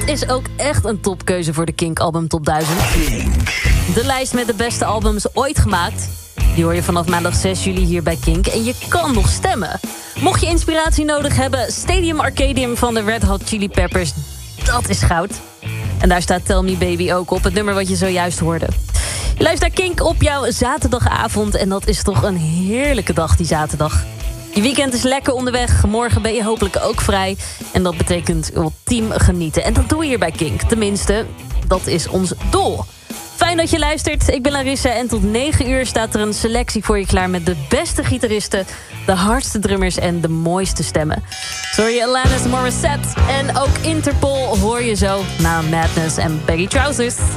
is ook echt een topkeuze voor de Kink Album Top 1000. De lijst met de beste albums ooit gemaakt. Die hoor je vanaf maandag 6 juli hier bij Kink. En je kan nog stemmen. Mocht je inspiratie nodig hebben, Stadium Arcadium van de Red Hot Chili Peppers, dat is goud. En daar staat Tell Me Baby ook op, het nummer wat je zojuist hoorde. Je luistert naar Kink op jouw zaterdagavond. En dat is toch een heerlijke dag, die zaterdag. Je weekend is lekker onderweg. Morgen ben je hopelijk ook vrij. En dat betekent ultiem genieten. En dat doe je hier bij Kink. Tenminste, dat is ons doel. Fijn dat je luistert. Ik ben Larissa en tot 9 uur staat er een selectie voor je klaar... met de beste gitaristen, de hardste drummers en de mooiste stemmen. Sorry, Alanis Morissette en ook Interpol hoor je zo na Madness en Baggy Trousers.